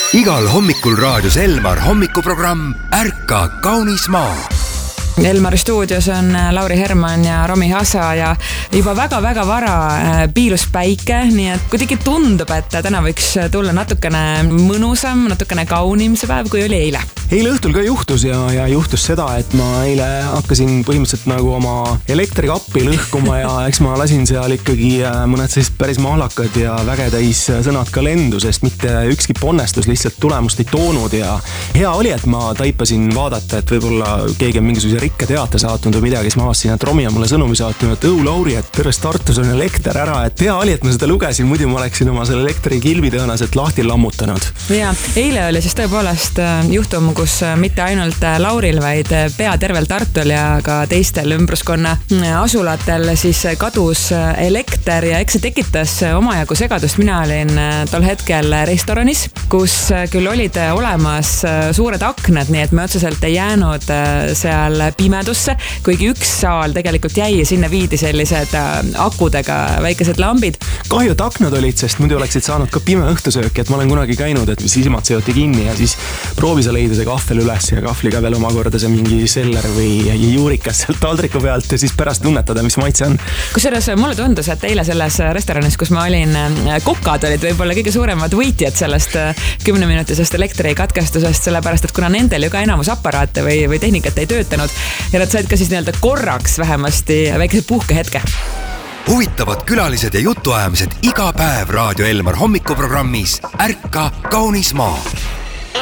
Igal hommikul raadios Elmar hommikuprogramm Ärka kaunis maa. Elmari stuudios on Lauri Herman ja Romi Hasa ja juba väga-väga vara piilus päike, nii et kuidagi tundub, et täna võiks tulla natukene mõnusam, natukene kaunim see päev, kui oli eile. Eile õhtul ka juhtus ja juhtus seda, et ma eile hakkasin põhimõtteliselt nagu oma elektrikappi lõhkuma ja eks ma lasin seal ikkagi mõned sellised päris mahlakad ja vägetäis sõnad ka lendu, sest mitte ükski ponnestus lihtsalt tulemust ei toonud ja hea oli, et ma taipasin vaadata, et võib-olla keegi on mingisuguse rikke teate saatnud või midagi, siis ma avastasin, et Romi on mulle sõnumi saatnud, et Lauri, et tervest Tartus on elekter ära, et hea oli, et ma seda lugesin, muidu ma oleksin oma selle elektrikilbi tõenäoliselt lahti lammutanud. Ja eile oli siis tõepoolest juhtum, kus mitte ainult Lauril, vaid pea tervel Tartul ja ka teistel ümbruskonna asulatel siis kadus elekter ja eks see tekitas omajagu segadust. Mina olin tol hetkel restoranis, kus küll olid olemas suured aknad, nii et me otseselt ei jäänud seal pimedusse, kuigi üks saal tegelikult jäi ja sinna viidi sellised akudega väikesed lambid. Kahju, et aknad olid, sest muidu oleksid saanud ka pime õhtusööki, et ma olen kunagi käinud, et silmad seoti kinni ja siis proovi sa leida see kahvel üles ja kahvliga veel omakorda see mingi seller või juurikas sealt taldriku pealt ja siis pärast tunnetada, mis maitse on. Kusjuures mulle tundus, et eile selles restoranis, kus ma olin, kokad olid võib-olla kõige suuremad võitjad sellest 10-minutisest elektrikatkestusest, sellepärast, et kuna nendel ju ka enamus aparaate või tehnikat ei töötanud ja nad said ka siis nii-öelda korraks vähemasti väikese puhkehetke. Huvitavad külalised ja jutuajamised iga päev Raadio Elmar hommikuprogrammis Ärka kaunis maa.